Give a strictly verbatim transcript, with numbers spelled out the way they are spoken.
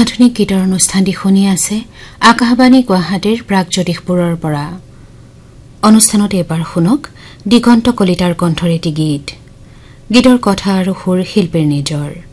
আধুনিক গীতৰ অনুষ্ঠানটি শুনি আছে আকাশবাণী গুৱাহাটীৰ প্ৰাগজ্যোতিষপুৰৰ পৰা। অনুষ্ঠানত এবাৰ শুনক দিগন্ত কলিতাৰ কণ্ঠৰ এটি গীত। গীতৰ কথা আৰু সুৰ শিল্পীৰ নিজৰ।